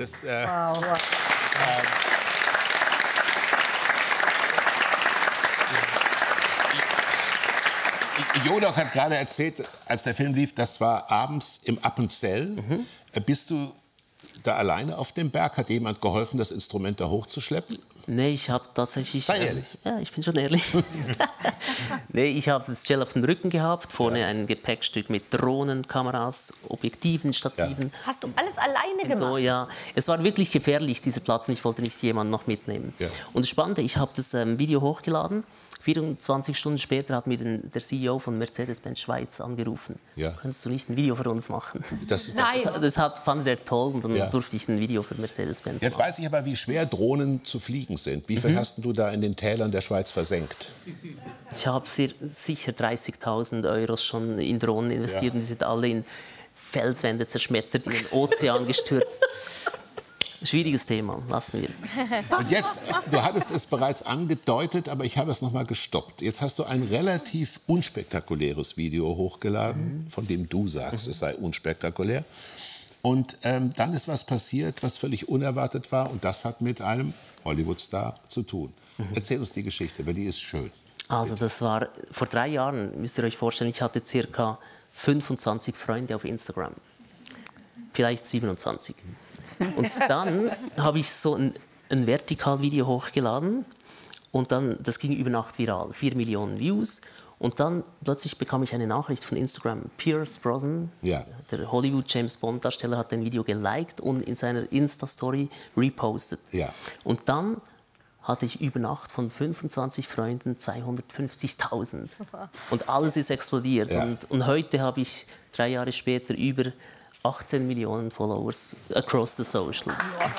Das, wow. Jodoch hat gerade erzählt, als der Film lief, das war abends im Appenzell. Bist du da alleine auf dem Berg? Hat jemand geholfen, das Instrument da hochzuschleppen? Nee, ich habe tatsächlich... Sei ehrlich. Ja, ich bin schon ehrlich. Nee, ich habe das Cello auf dem Rücken gehabt, vorne ein Gepäckstück mit Drohnen, Kameras, Objektiven, Stativen. Ja. Hast du alles alleine gemacht? So, ja. Es war wirklich gefährlich, dieser Platz, und ich wollte nicht jemanden noch mitnehmen. Ja. Und das Spannende, ich habe das Video hochgeladen. 24 Stunden später hat mir der CEO von Mercedes-Benz Schweiz angerufen. Ja. Könntest du nicht ein Video für uns machen? Nein. Fand er toll, und dann durfte ich ein Video für Mercedes-Benz Jetzt machen. weiß ich aber, wie schwer Drohnen zu fliegen sind. Wie viel hast du da in den Tälern der Schweiz versenkt? Ich habe sicher 30.000 Euro schon in Drohnen investiert, und die sind alle in Felswände zerschmettert, in den Ozean gestürzt. Schwieriges Thema, lassen wir. Und jetzt, du hattest es bereits angedeutet, aber ich habe es noch mal gestoppt. Jetzt hast du ein relativ unspektakuläres Video hochgeladen, von dem du sagst, es sei unspektakulär. Und dann ist was passiert, was völlig unerwartet war, und das hat mit einem Hollywood-Star zu tun. Erzähl uns die Geschichte, weil die ist schön. Also das war vor 3 Jahren, müsst ihr euch vorstellen, ich hatte ca. 25 Freunde auf Instagram. Vielleicht 27. Und dann habe ich so ein Vertikalvideo hochgeladen, und dann, das ging über Nacht viral, 4 Millionen Views. Und dann plötzlich bekam ich eine Nachricht von Instagram. Pierce Brosnan, der Hollywood-James-Bond-Darsteller, hat ein Video geliked und in seiner Insta-Story repostet. Ja. Und dann hatte ich über Nacht von 25 Freunden 250.000. Und alles ist explodiert. Ja. Und heute habe ich 3 Jahre später über 18 Millionen Followers across the socials.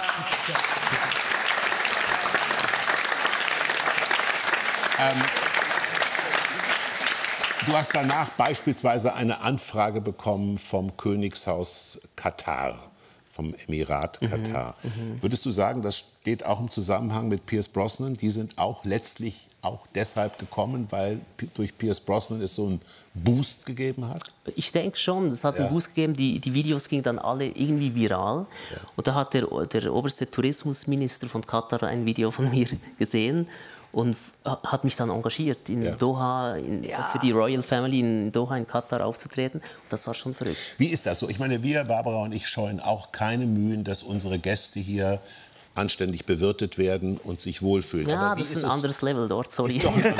Du hast danach beispielsweise eine Anfrage bekommen vom Königshaus Katar, vom Emirat Katar. Würdest du sagen, das steht auch im Zusammenhang mit Pierce Brosnan? Die sind auch letztlich auch deshalb gekommen, weil durch Pierce Brosnan es so einen Boost gegeben hat? Ich denke schon, es hat einen Boost gegeben. Die Videos gingen dann alle irgendwie viral. Ja. Und da hat der oberste Tourismusminister von Katar ein Video von mir gesehen und hat mich dann engagiert, in Doha, für die Royal Family in Doha in Katar aufzutreten. Und das war schon verrückt. Wie ist das so? Ich meine, wir, Barbara und ich, scheuen auch keine Mühen, dass unsere Gäste hier anständig bewirtet werden und sich wohlfühlen. Ja, aber das ist ein anderes Level dort, sorry.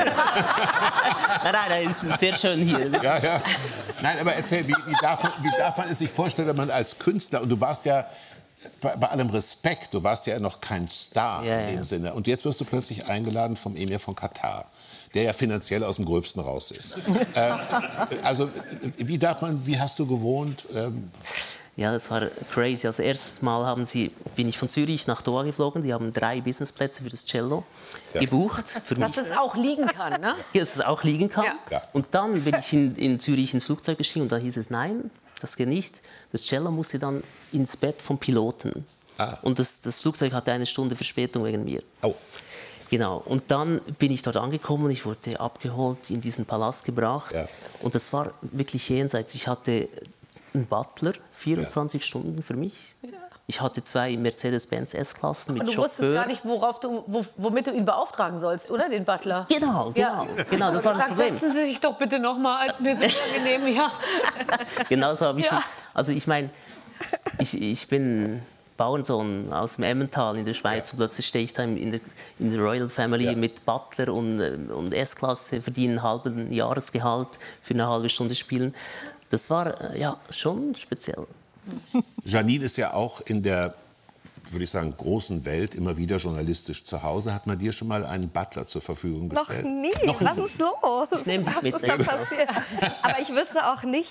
Nein, es ist sehr schön hier. Ja, ja. Nein, aber erzähl, wie darf man es sich vorstellen, wenn man als Künstler, und du warst ja, bei allem Respekt, du warst ja noch kein Star in dem Sinne, und jetzt wirst du plötzlich eingeladen vom Emir von Katar, der ja finanziell aus dem Gröbsten raus ist. Also, wie hast du gewohnt? Ja, das war crazy. Also erstes Mal bin ich von Zürich nach Doha geflogen. Die haben 3 Businessplätze für das Cello gebucht. Für dass es auch liegen kann, ne? Ja, dass es auch liegen kann. Ja. Und dann bin ich in Zürich ins Flugzeug gestiegen, und da hieß es, nein, das geht nicht. Das Cello musste dann ins Bett vom Piloten. Und das Flugzeug hatte 1 Stunde Verspätung wegen mir. Oh. Genau. Und dann bin ich dort angekommen, ich wurde abgeholt, in diesen Palast gebracht. Ja. Und das war wirklich jenseits. Ich hatte einen Butler, 24 Stunden für mich. Ja. Ich hatte 2 Mercedes-Benz S-Klassen mit Chauffeur. Und du wusstest gar nicht, womit du ihn beauftragen sollst, oder, den Butler? Genau, das war das Problem. Setzen Sie sich doch bitte noch mal, als mir so unangenehm, ja. Genau so habe ich mich. Also ich meine, ich bin Bauernsohn aus dem Emmental in der Schweiz, und plötzlich stehe ich da in der Royal Family mit Butler und S-Klasse, verdiene einen halben Jahresgehalt für eine halbe Stunde spielen. Das war schon speziell. Janine ist ja auch in der, würde ich sagen, großen Welt immer wieder journalistisch zu Hause. Hat man dir schon mal einen Butler zur Verfügung gestellt? Noch nie. Was ist los? Ich nehme dich mit. Was ist da passiert? Aber ich wüsste auch nicht,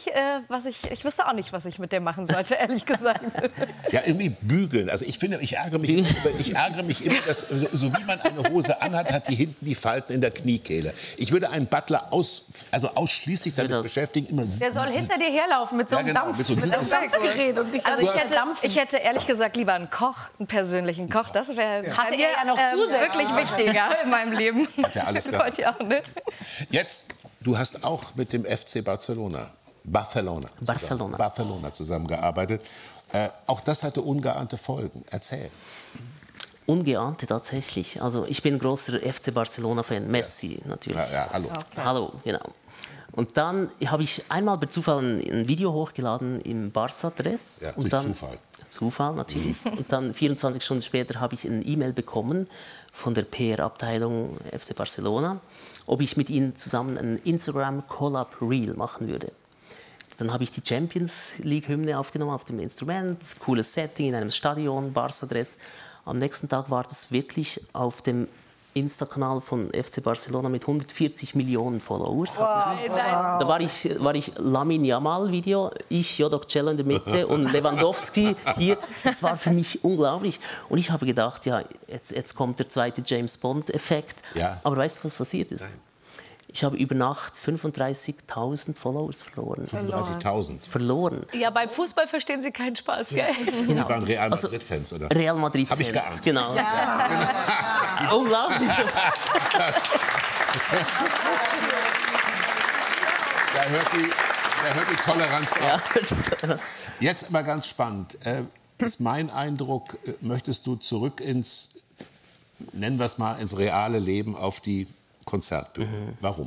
was ich mit dem machen sollte, ehrlich gesagt. Ja, irgendwie bügeln. Also ich finde, ich ärgere mich immer, dass, so wie man eine Hose anhat, hat die hinten die Falten in der Kniekehle. Ich würde einen Butler ausschließlich damit beschäftigen, immer. Der soll hinter dir herlaufen mit so einem Dampf, mit so einem Dampfgerät. Also ich hätte ehrlich gesagt lieber einen Koch, einen persönlichen Koch. Das wäre hatte er ja noch zusätzlich wirklich wichtiger in meinem Leben. Hat er alles gehabt. Auch, ne? Jetzt, du hast auch mit dem FC Barcelona zusammengearbeitet. Auch das hatte ungeahnte Folgen. Erzähl. Ungeahnte tatsächlich. Also ich bin ein großer FC Barcelona-Fan, Messi natürlich. Ja, hallo. Okay. Hallo, genau. Und dann habe ich einmal per Zufall ein Video hochgeladen im Barca-Dress. Ja, und durch dann, Zufall. Zufall natürlich. Und dann 24 Stunden später habe ich eine E-Mail bekommen von der PR-Abteilung FC Barcelona, ob ich mit ihnen zusammen ein Instagram-Collab-Reel machen würde. Dann habe ich die Champions League-Hymne aufgenommen auf dem Instrument, cooles Setting in einem Stadion, Barca-Dress. Am nächsten Tag war das wirklich auf dem Insta-Kanal von FC Barcelona mit 140 Millionen Followers. Da war ich Lamine Yamal-Video, ich, Jodok Cello in der Mitte und Lewandowski hier. Das war für mich unglaublich. Und ich habe gedacht, ja, jetzt kommt der zweite James Bond-Effekt. Ja. Aber weißt du, was passiert ist? Nein. Ich habe über Nacht 35.000 Followers verloren. 35.000. Verloren. Ja, beim Fußball verstehen Sie keinen Spaß, gell? Die waren Real Madrid-Fans, oder? Real Madrid-Fans. Hab ich geahnt. Genau. Unglaublich. Da hört die Toleranz auf. Ja. Jetzt aber ganz spannend. Ist mein Eindruck, möchtest du zurück ins, nennen wir es mal, ins reale Leben auf die Konzertbühne. Warum?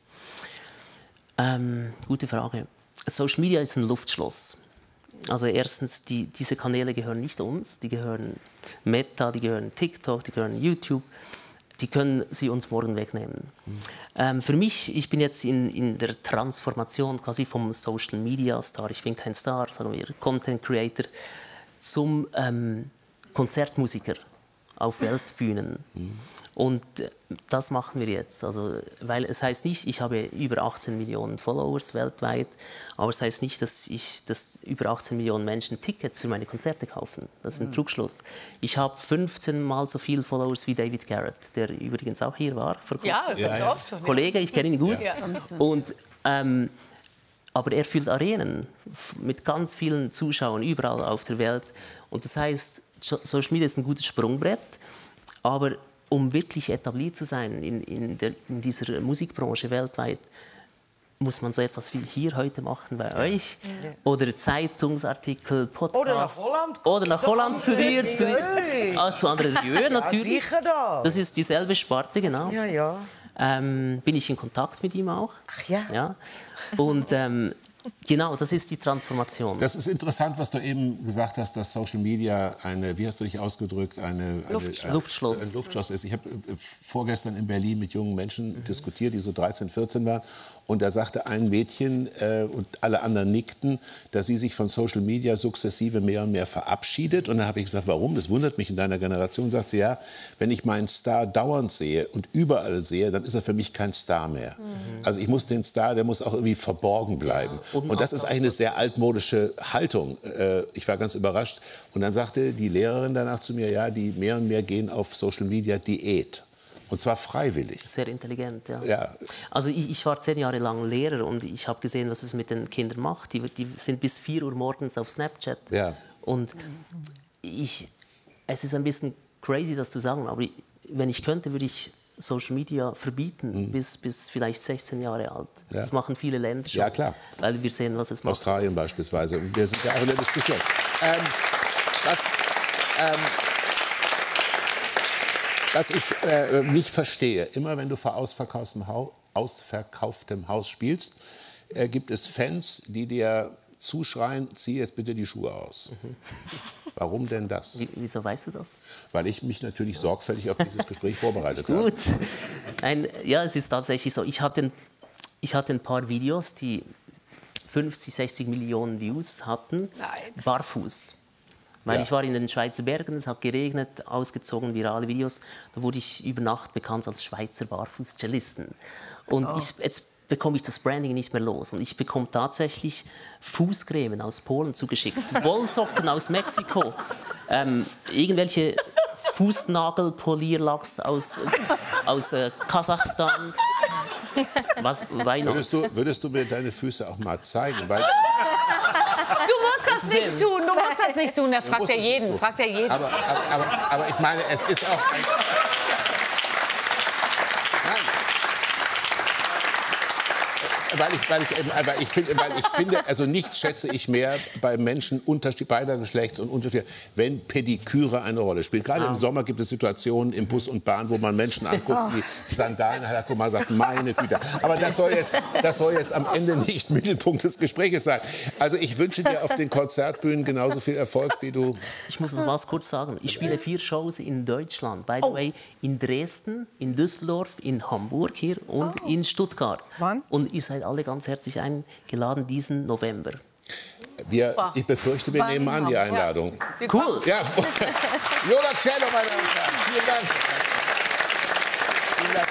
Gute Frage. Social Media ist ein Luftschloss. Also erstens, diese Kanäle gehören nicht uns, die gehören Meta, die gehören TikTok, die gehören YouTube. Die können sie uns morgen wegnehmen. Für mich, ich bin jetzt in der Transformation quasi vom Social Media Star, ich bin kein Star, sagen wir Content Creator, zum Konzertmusiker auf Weltbühnen. Und das machen wir jetzt. Also, weil es heißt nicht, ich habe über 18 Millionen Followers weltweit, aber es heißt nicht, dass über 18 Millionen Menschen Tickets für meine Konzerte kaufen. Das ist ein Trugschluss. Ich habe 15 Mal so viele Followers wie David Garrett, der übrigens auch hier war. Vor Ja, kurzem. ganz oft schon. Kollege, ich kenne ihn gut. Ja. Und, aber er füllt Arenen mit ganz vielen Zuschauern überall auf der Welt. Und das heißt, Social Media ist ein gutes Sprungbrett, aber um wirklich etabliert zu sein in dieser Musikbranche weltweit, muss man so etwas wie hier heute machen bei euch. Oder Zeitungsartikel, Podcasts. Oder nach Holland zu dir. Zu anderen Reviewen natürlich. Sicher da. Das ist dieselbe Sparte, genau. Ja, ja. Bin ich in Kontakt mit ihm auch. Ach ja. Ja. Und genau, das ist die Transformation. Das ist interessant, was du eben gesagt hast, dass Social Media eine, wie hast du dich ausgedrückt, Luftschloss. Ein Luftschloss ist. Ich habe vorgestern in Berlin mit jungen Menschen diskutiert, die so 13, 14 waren. Und da sagte ein Mädchen, und alle anderen nickten, dass sie sich von Social Media sukzessive mehr und mehr verabschiedet. Und da habe ich gesagt, warum? Das wundert mich in deiner Generation. Sagt sie, ja, wenn ich meinen Star dauernd sehe und überall sehe, dann ist er für mich kein Star mehr. Also ich muss den Star, der muss auch irgendwie verborgen bleiben. Und das ist eigentlich eine sehr altmodische Haltung. Ich war ganz überrascht. Und dann sagte die Lehrerin danach zu mir, ja, die mehr und mehr gehen auf Social Media Diät. Und zwar freiwillig. Sehr intelligent, ja. Ja. Also ich war 10 Jahre lang Lehrer und ich habe gesehen, was es mit den Kindern macht. Die sind bis 4 Uhr morgens auf Snapchat. Ja. Und es ist ein bisschen crazy, das zu sagen, aber wenn ich könnte, würde ich Social Media verbieten, bis vielleicht 16 Jahre alt. Ja. Das machen viele Länder schon. Ja, klar. Weil wir sehen, was es macht. Australien beispielsweise. Wir sind ja auch in der Diskussion. Was ich nicht verstehe, immer wenn du vor ausverkauftem Haus spielst, gibt es Fans, die dir zuschreien, zieh jetzt bitte die Schuhe aus. Warum denn das? Wieso weißt du das? Weil ich mich natürlich sorgfältig auf dieses Gespräch vorbereitet habe. Gut. Ja, es ist tatsächlich so. Ich hatte ein paar Videos, die 50, 60 Millionen Views hatten, barfuß. Weil ich war in den Schweizer Bergen, es hat geregnet, ausgezogen, virale Videos. Da wurde ich über Nacht bekannt als Schweizer Barfuß-Cellisten. Und jetzt bekomme ich das Branding nicht mehr los. Und ich bekomme tatsächlich Fußcremen aus Polen zugeschickt, Wollsocken aus Mexiko, irgendwelche Fußnagelpolierlacks aus Kasachstan. Würdest du mir deine Füße auch mal zeigen? Weil Du musst das nicht tun, du musst das nicht tun. Er fragt ja jeden, Aber ich meine, es ist auch... ich finde, also nichts schätze ich mehr bei Menschen beider Geschlechts und Unterschied, wenn Pediküre eine Rolle spielt. Gerade im Sommer gibt es Situationen im Bus und Bahn, wo man Menschen anguckt, die Sandalen hat, wo man sagt, meine Güte. Aber das soll jetzt am Ende nicht Mittelpunkt des Gesprächs sein. Also ich wünsche dir auf den Konzertbühnen genauso viel Erfolg wie du. Ich muss noch was kurz sagen. Ich spiele 4 Shows in Deutschland. By the way, in Dresden, in Düsseldorf, in Hamburg hier und in Stuttgart. Wann? Und ihr seid alle ganz herzlich eingeladen diesen November. Ich befürchte, wir nehmen an die Einladung. Ja. Cool. Ja, Viola Cello, meine Damen und Herren. Vielen Dank. Vielen Dank.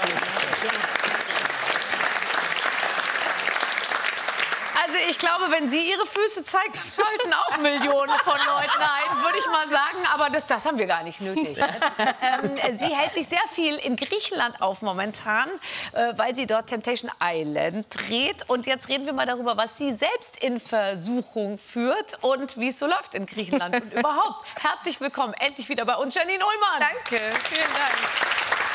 Also ich glaube, wenn sie ihre Füße zeigt, schalten auch Millionen von Leuten ein, würde ich mal sagen. Aber das haben wir gar nicht nötig. Sie hält sich sehr viel in Griechenland auf momentan, weil sie dort Temptation Island dreht. Und jetzt reden wir mal darüber, was sie selbst in Versuchung führt und wie es so läuft in Griechenland und überhaupt. Herzlich willkommen, endlich wieder bei uns, Janine Ullmann. Danke, vielen Dank.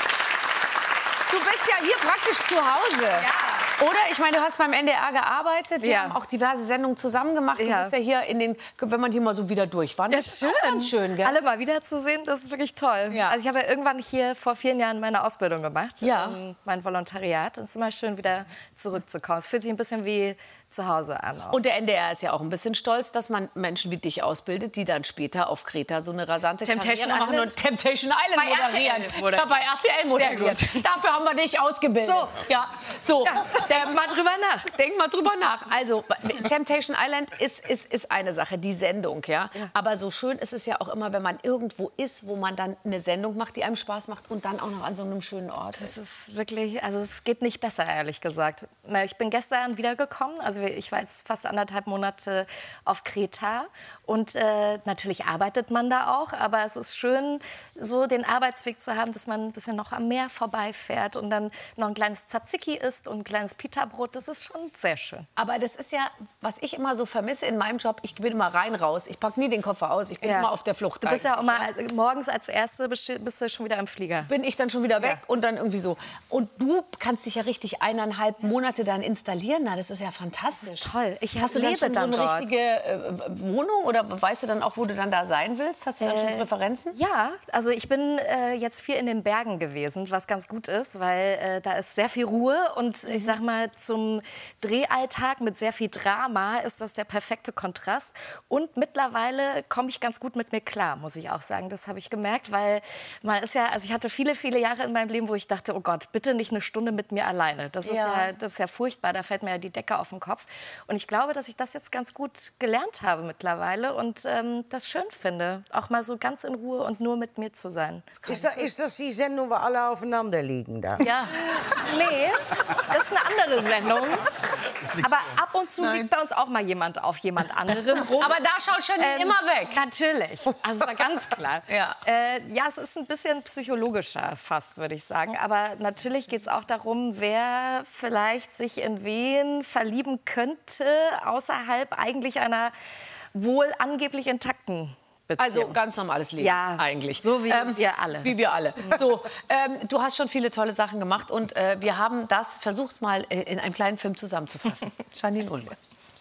Du bist ja hier praktisch zu Hause. Ja. Oder? Ich meine, du hast beim NDR gearbeitet. Wir Ja. haben auch diverse Sendungen zusammen gemacht. Du Ja. bist ja hier wenn man hier mal so wieder durchwandert. Ja, ist schön. auch ganz schön, gell? Alle mal wiederzusehen, das ist wirklich toll. Ja. Also ich habe ja irgendwann hier vor 4 Jahren meine Ausbildung gemacht, Ja. mein Volontariat. Und es ist immer schön, wieder zurückzukommen. Es fühlt sich ein bisschen wie zu Hause an. Auch. Und der NDR ist ja auch ein bisschen stolz, dass man Menschen wie dich ausbildet, die dann später auf Kreta so eine rasante Temptation Karriere machen Island? und Temptation Island Bei moderieren. RTL moderieren. Ja, bei RTL moderieren. Sehr gut. Dafür haben wir dich ausgebildet. So. Ja, so. Ja, denk mal drüber nach. Denk mal drüber nach. Also, Temptation Island ist eine Sache, die Sendung, ja? Ja. Aber so schön ist es ja auch immer, wenn man irgendwo ist, wo man dann eine Sendung macht, die einem Spaß macht und dann auch noch an so einem schönen Ort Das ist. ist wirklich, also es geht nicht besser, ehrlich gesagt. Na, ich bin gestern wiedergekommen, also ich war jetzt fast 1,5 Monate auf Kreta und natürlich arbeitet man da auch, aber es ist schön, so den Arbeitsweg zu haben, dass man ein bisschen noch am Meer vorbeifährt und dann noch ein kleines Tzatziki isst und ein kleines Pita-Brot, das ist schon sehr schön. Aber das ist ja, was ich immer so vermisse in meinem Job, ich bin immer rein, raus, ich packe nie den Koffer aus, ich bin immer auf der Flucht. Du bist ja auch eigentlich, mal morgens als Erste, bist du schon wieder im Flieger. bin ich dann schon wieder weg Ja. und dann irgendwie so. Und du kannst dich ja richtig 1,5 Monate dann installieren. Na, das ist ja fantastisch. Toll. Ich Hast du dann lebe schon so dann eine dort. richtige Wohnung oder weißt du dann auch, wo du dann da sein willst? Hast du dann schon Präferenzen? Ja, also ich bin jetzt viel in den Bergen gewesen, was ganz gut ist, weil da ist sehr viel Ruhe und ich sag mal, zum Drehalltag mit sehr viel Drama ist das der perfekte Kontrast. Und mittlerweile komme ich ganz gut mit mir klar, muss ich auch sagen. Das habe ich gemerkt, weil man ist ja, also ich hatte viele, viele Jahre in meinem Leben, wo ich dachte, oh Gott, bitte nicht eine Stunde mit mir alleine. Das ist ja furchtbar, da fällt mir ja die Decke auf den Kopf. Und ich glaube, dass ich das jetzt ganz gut gelernt habe mittlerweile und das schön finde, auch mal so ganz in Ruhe und nur mit mir zu sein. Ist das die Sendung, wo alle aufeinander liegen da? Ja. Nee, das ist eine andere Sendung. Aber ab und zu liegt bei uns auch mal jemand auf jemand anderem rum. Aber da schaut Janine immer weg. Natürlich, also war ganz klar. Ja. Ja, es ist ein bisschen psychologischer fast, würde ich sagen. Aber natürlich geht es auch darum, wer vielleicht sich in wen verlieben könnte, außerhalb eigentlich einer wohl angeblich intakten Beziehung. Also ganz normales Leben Ja, eigentlich. so wie wir alle. Wie wir alle. So, du hast schon viele tolle Sachen gemacht und wir haben das versucht mal in einem kleinen Film zusammenzufassen. Janine Ullmann.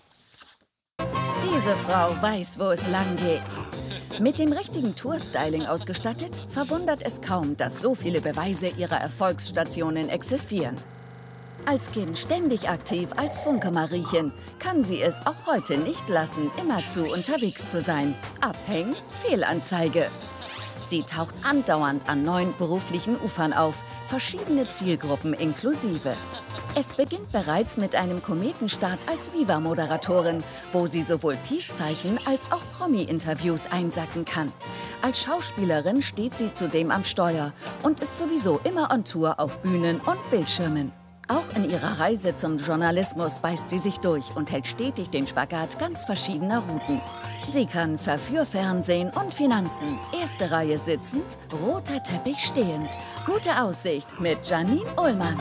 Diese Frau weiß, wo es lang geht. Mit dem richtigen Tourstyling ausgestattet, verwundert es kaum, dass so viele Beweise ihrer Erfolgsstationen existieren. Als Kind ständig aktiv als Funke-Mariechen kann sie es auch heute nicht lassen, immerzu unterwegs zu sein. Abhängen, Fehlanzeige. Sie taucht andauernd an neuen beruflichen Ufern auf, verschiedene Zielgruppen inklusive. Es beginnt bereits mit einem Kometenstart als Viva-Moderatorin, wo sie sowohl Peace-Zeichen als auch Promi-Interviews einsacken kann. Als Schauspielerin steht sie zudem am Steuer und ist sowieso immer on Tour auf Bühnen und Bildschirmen. Auch in ihrer Reise zum Journalismus beißt sie sich durch und hält stetig den Spagat ganz verschiedener Routen. Sie kann Verführfernsehen und Finanzen, erste Reihe sitzend, roter Teppich stehend. Gute Aussicht mit Janine Ullmann.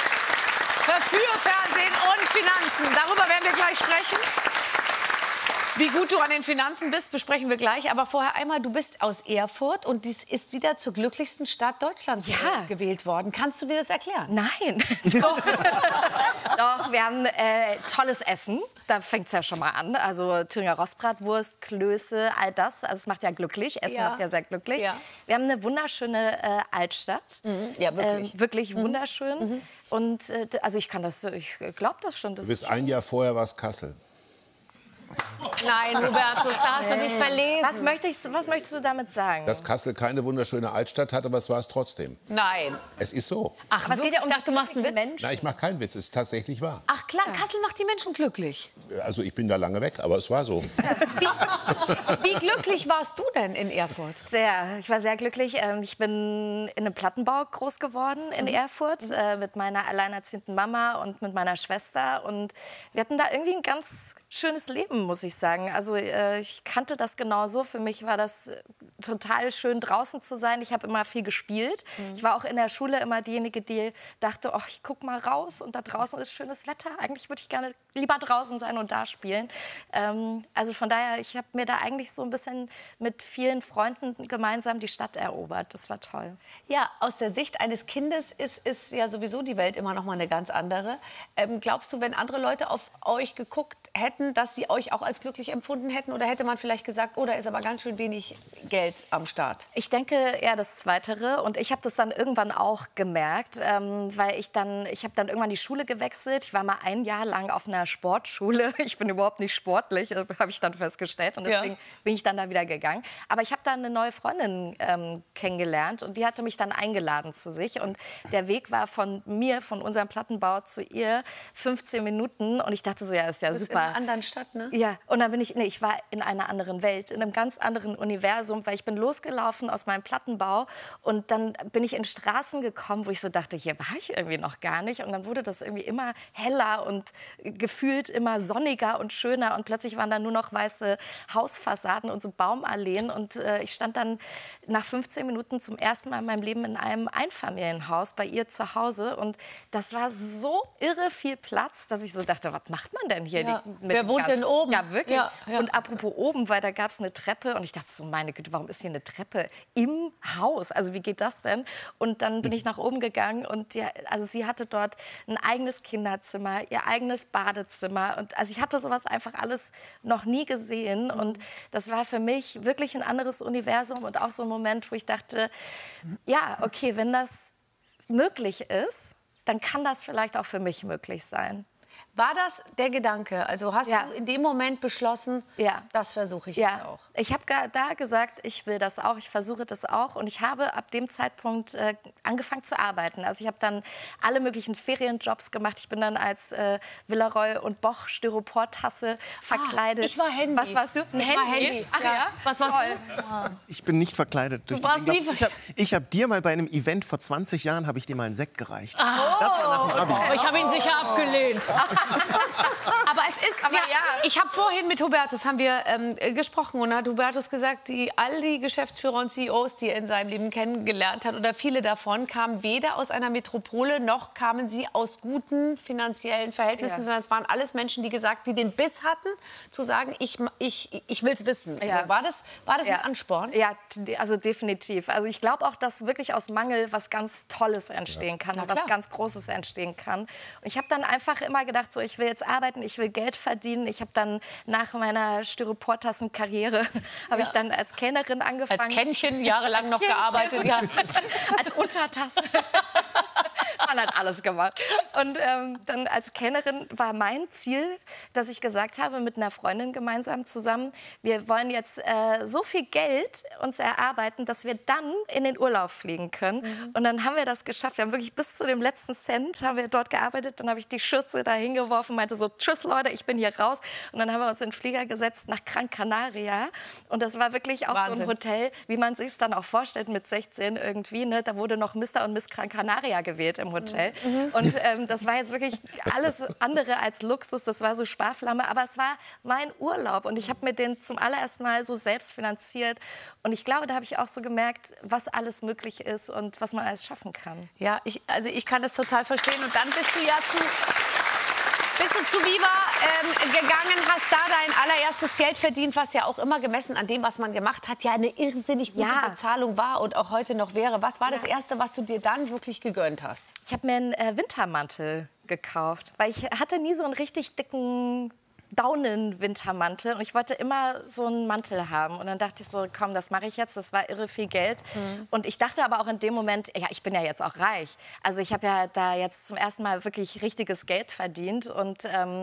Verführfernsehen und Finanzen, darüber werden wir gleich sprechen. Wie gut du an den Finanzen bist, besprechen wir gleich. Aber vorher einmal, du bist aus Erfurt und dies ist wieder zur glücklichsten Stadt Deutschlands gewählt worden. Kannst du dir das erklären? Nein. Doch. Doch, wir haben tolles Essen. Da fängt es ja schon mal an. Also Thüringer Rostbratwurst, Klöße, all das. Also es macht ja glücklich. Essen macht ja sehr glücklich. Ja. Wir haben eine wunderschöne Altstadt. Ja, wirklich. Wirklich wunderschön. Und also ich glaube das schon. Du bist ein Jahr vorher, war es Kassel. Nein, Hubertus, da hast du dich verlesen. Was möchtest du damit sagen? Dass Kassel keine wunderschöne Altstadt hat, aber es war es trotzdem. Nein. Es ist so. Ach, was geht ja um? Ich dachte, du machst einen Witz. Nein, ich mache keinen Witz. Es ist tatsächlich wahr. Ach klar, Kassel macht die Menschen glücklich. Also ich bin da lange weg, aber es war so. Wie glücklich warst du denn in Erfurt? Sehr. Ich war sehr glücklich. Ich bin in einem Plattenbau groß geworden in Erfurt mit meiner alleinerziehenden Mama und mit meiner Schwester. Und wir hatten da irgendwie ein ganz schönes Leben, muss ich sagen. Also ich kannte das genauso. Für mich war das total schön, draußen zu sein. Ich habe immer viel gespielt. Ich war auch in der Schule immer diejenige, die dachte, oh, ich guck mal raus und da draußen ist schönes Wetter. Eigentlich würde ich gerne lieber draußen sein und da spielen. Also von daher, ich habe mir da eigentlich so ein bisschen mit vielen Freunden gemeinsam die Stadt erobert. Das war toll. Ja, aus der Sicht eines Kindes ist ja sowieso die Welt immer noch mal eine ganz andere. Glaubst du, wenn andere Leute auf euch geguckt hätten, dass sie euch auch als glücklich empfunden hätten? Oder hätte man vielleicht gesagt, oh, da ist aber ganz schön wenig Geld am Start? Ich denke eher das Zweite. Und ich habe das dann irgendwann auch gemerkt, weil ich habe dann irgendwann die Schule gewechselt. Ich war mal ein Jahr lang auf einer Sportschule. Ich bin überhaupt nicht sportlich, habe ich dann festgestellt. Und deswegen bin ich dann da wieder gegangen. Aber ich habe dann eine neue Freundin kennengelernt und die hatte mich dann eingeladen zu sich. Und der Weg war von unserem Plattenbau zu ihr 15 Minuten. Und ich dachte so, ja, ist ja super. In einer anderen Stadt, ne? Ja, und dann ich war in einer anderen Welt, in einem ganz anderen Universum, weil ich bin losgelaufen aus meinem Plattenbau und dann bin ich in Straßen gekommen, wo ich so dachte, hier war ich irgendwie noch gar nicht. Und dann wurde das irgendwie immer heller und gefühlt immer sonniger und schöner und plötzlich waren da nur noch weiße Hausfassaden und so Baumalleen und ich stand dann nach 15 Minuten zum ersten Mal in meinem Leben in einem Einfamilienhaus bei ihr zu Hause und das war so irre viel Platz, dass ich so dachte, was macht man denn hier? Ja. Wer wohnt denn oben? Ja, wirklich. Ja. Und apropos oben, weil da gab es eine Treppe und ich dachte so, meine Güte, warum ist hier eine Treppe im Haus? Also wie geht das denn? Und dann bin ich nach oben gegangen und also sie hatte dort ein eigenes Kinderzimmer, ihr eigenes Badezimmer und also ich hatte sowas einfach alles noch nie gesehen und das war für mich wirklich ein anderes Universum und auch so ein Moment, wo ich dachte, ja, okay, wenn das möglich ist, dann kann das vielleicht auch für mich möglich sein. War das der Gedanke? Also hast du in dem Moment beschlossen, das versuche ich jetzt auch? Ich habe da gesagt, ich will das auch, ich versuche das auch. Und ich habe ab dem Zeitpunkt angefangen zu arbeiten. Also ich habe dann alle möglichen Ferienjobs gemacht. Ich bin dann als Villaroy und Boch Styroportasse verkleidet. Ich war Handy. Was warst du? Ein Handy. Ach ja? Was warst du? Ich bin nicht verkleidet. Du warst nie Ich habe dir mal bei einem Event vor 20 Jahren habe ich dir mal einen Sekt gereicht. Oh. Das war nach dem Abi. Aber ich habe ihn sicher abgelehnt. Aber es ist, ich habe vorhin mit Hubertus gesprochen und hat Hubertus gesagt, all die Geschäftsführer und CEOs, die er in seinem Leben kennengelernt hat, oder viele davon kamen weder aus einer Metropole noch kamen sie aus guten finanziellen Verhältnissen, sondern es waren alles Menschen, die den Biss hatten, zu sagen, ich will es wissen. Also, war das ein Ansporn? Ja, also definitiv. Also ich glaube auch, dass wirklich aus Mangel was ganz Tolles entstehen kann, was ganz Großes entstehen kann. Und ich habe dann einfach immer gedacht, so, ich will jetzt arbeiten, ich will Geld verdienen. Ich habe dann nach meiner Styroportassenkarriere habe ich dann als Kellnerin angefangen. Als Kännchen jahrelang noch gearbeitet. Ja. Als Untertasse. Man hat alles gemacht. Und dann als Kellnerin war mein Ziel, dass ich gesagt habe, mit einer Freundin gemeinsam zusammen, wir wollen jetzt so viel Geld uns erarbeiten, dass wir dann in den Urlaub fliegen können. Und dann haben wir das geschafft. Wir haben wirklich bis zu dem letzten Cent haben wir dort gearbeitet. Dann habe ich die Schürze da hingeworfen, meinte so, tschüss Leute, ich bin hier raus. Und dann haben wir uns in den Flieger gesetzt nach Gran Canaria. Und das war wirklich auch so ein Hotel, wie man sich es dann auch vorstellt mit 16 irgendwie. Ne? Da wurde noch Mr. und Miss Gran Canaria gewählt im Hotel. Und das war jetzt wirklich alles andere als Luxus. Das war so Sparflamme. Aber es war mein Urlaub. Und ich habe mir den zum allerersten Mal so selbst finanziert. Und ich glaube, da habe ich auch so gemerkt, was alles möglich ist und was man alles schaffen kann. Ja, ich kann das total verstehen. Und dann bist du ja Bist du zu Viva gegangen, hast da dein allererstes Geld verdient, was ja auch immer gemessen an dem, was man gemacht hat, ja eine irrsinnig gute Bezahlung war und auch heute noch wäre. Was war das Erste, was du dir dann wirklich gegönnt hast? Ich habe mir einen Wintermantel gekauft, weil ich hatte nie so einen richtig dicken Daunenwintermantel und ich wollte immer so einen Mantel haben. Und dann dachte ich so, komm, das mache ich jetzt. Das war irre viel Geld. Und ich dachte aber auch in dem Moment, ja, ich bin ja jetzt auch reich. Also ich habe ja da jetzt zum ersten Mal wirklich richtiges Geld verdient und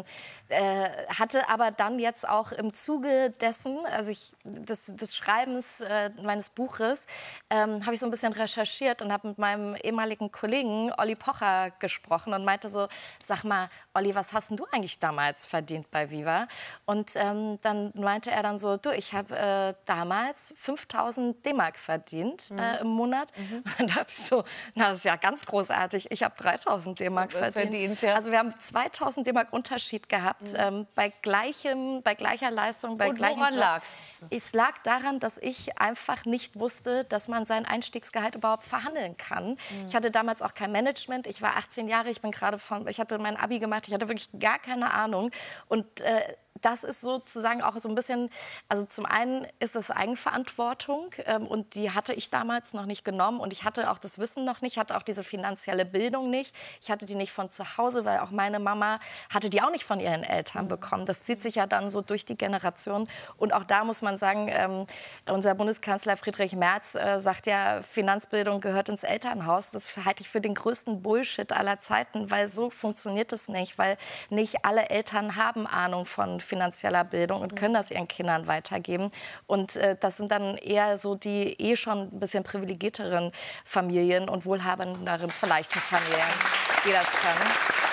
hatte aber dann jetzt auch im Zuge dessen, also des Schreibens meines Buches, habe ich so ein bisschen recherchiert und habe mit meinem ehemaligen Kollegen Olli Pocher gesprochen und meinte so, sag mal, Olli, was hast denn du eigentlich damals verdient bei Viva? Und dann meinte er dann so, du, ich habe damals 5.000 D-Mark verdient im Monat. Und dann dachte ich so, na, das ist ja ganz großartig. Ich habe 3.000 D-Mark verdient. Ja. Also wir haben 2.000 D-Mark Unterschied gehabt bei gleicher Leistung, bei gleichem woran Job. lag's? Es lag daran, dass ich einfach nicht wusste, dass man sein Einstiegsgehalt überhaupt verhandeln kann. Ich hatte damals auch kein Management. Ich war 18 Jahre, ich hatte mein Abi gemacht. Ich hatte wirklich gar keine Ahnung. Und das ist sozusagen auch so ein bisschen, also zum einen ist es Eigenverantwortung und die hatte ich damals noch nicht genommen und ich hatte auch das Wissen noch nicht, hatte auch diese finanzielle Bildung nicht. Ich hatte die nicht von zu Hause, weil auch meine Mama hatte die auch nicht von ihren Eltern bekommen. Das zieht sich ja dann so durch die Generation und auch da muss man sagen, unser Bundeskanzler Friedrich Merz sagt ja, Finanzbildung gehört ins Elternhaus. Das halte ich für den größten Bullshit aller Zeiten, weil so funktioniert es nicht, weil nicht alle Eltern haben Ahnung von finanzieller Bildung und können das ihren Kindern weitergeben. Und das sind dann eher so die schon ein bisschen privilegierteren Familien und wohlhabenderen vielleicht Familien, die das können.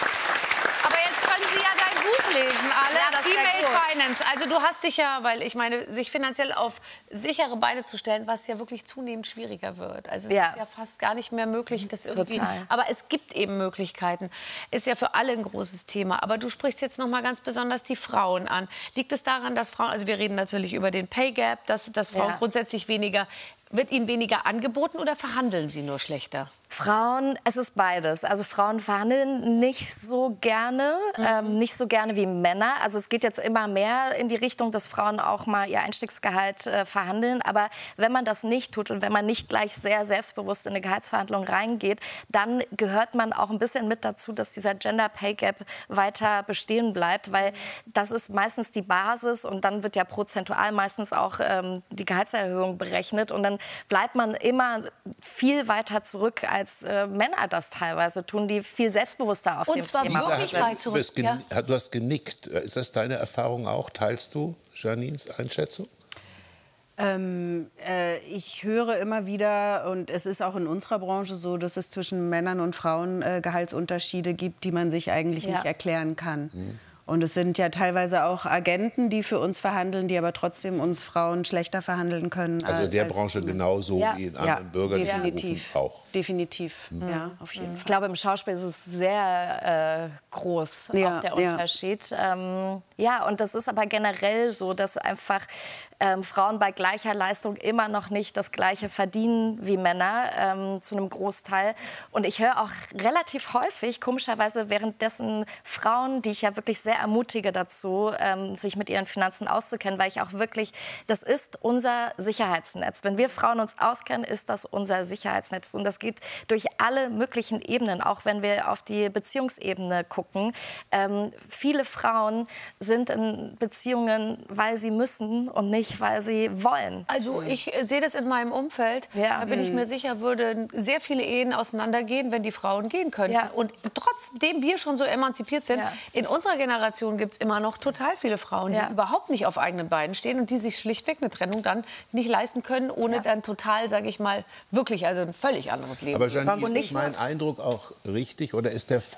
Aber jetzt können Sie ja dein Buch lesen, alle. Ja, das wär Female gut. Finance. Also du hast dich ja, weil ich meine, sich finanziell auf sichere Beine zu stellen, was ja wirklich zunehmend schwieriger wird. Also es ist ja fast gar nicht mehr möglich, das irgendwie. Total. Aber es gibt eben Möglichkeiten. Ist ja für alle ein großes Thema. Aber du sprichst jetzt noch mal ganz besonders die Frauen an. Liegt es daran, dass Frauen, also wir reden natürlich über den Pay Gap, dass Frauen grundsätzlich wird ihnen weniger angeboten oder verhandeln sie nur schlechter? Frauen, es ist beides. Also Frauen verhandeln nicht so gerne wie Männer. Also es geht jetzt immer mehr in die Richtung, dass Frauen auch mal ihr Einstiegsgehalt verhandeln. Aber wenn man das nicht tut und wenn man nicht gleich sehr selbstbewusst in eine Gehaltsverhandlung reingeht, dann gehört man auch ein bisschen mit dazu, dass dieser Gender Pay Gap weiter bestehen bleibt, weil das ist meistens die Basis und dann wird ja prozentual meistens auch die Gehaltserhöhung berechnet und dann bleibt man immer viel weiter zurück, als Männer das teilweise tun, die viel selbstbewusster auf dem Thema sind. Wirklich weit zurück. Du hast genickt. Ist das deine Erfahrung auch? Teilst du Janines Einschätzung? Ich höre immer wieder, und es ist auch in unserer Branche so, dass es zwischen Männern und Frauen Gehaltsunterschiede gibt, die man sich eigentlich nicht erklären kann. Und es sind ja teilweise auch Agenten, die für uns verhandeln, die aber trotzdem uns Frauen schlechter verhandeln können. Also in der Branche genauso wie in anderen Bürgerberufen auch. Definitiv, ja, auf jeden Fall. Ich glaube, im Schauspiel ist es sehr groß, auch der Unterschied. Ja, und das ist aber generell so, dass einfach Frauen bei gleicher Leistung immer noch nicht das Gleiche verdienen wie Männer, zu einem Großteil. Und ich höre auch relativ häufig, komischerweise währenddessen Frauen, die ich ja wirklich sehr ermutige dazu, sich mit ihren Finanzen auszukennen, weil ich auch wirklich, das ist unser Sicherheitsnetz. Wenn wir Frauen uns auskennen, ist das unser Sicherheitsnetz. Und das geht durch alle möglichen Ebenen, auch wenn wir auf die Beziehungsebene gucken. Viele Frauen sind in Beziehungen, weil sie müssen und nicht, weil sie wollen. Also ich sehe das in meinem Umfeld. Da bin ich mir sicher, würden sehr viele Ehen auseinandergehen, wenn die Frauen gehen könnten. Und trotzdem wir schon so emanzipiert sind, in unserer Generation gibt es immer noch total viele Frauen, die überhaupt nicht auf eigenen Beinen stehen und die sich schlichtweg eine Trennung dann nicht leisten können, ohne dann total, sage ich mal, wirklich also ein völlig anderes Leben. Aber Janine, ist mein Eindruck auch richtig oder ist der